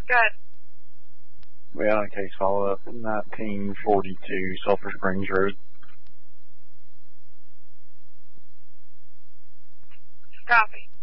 Good. We got a case follow-up, 1942 Sulphur Springs Road. Copy.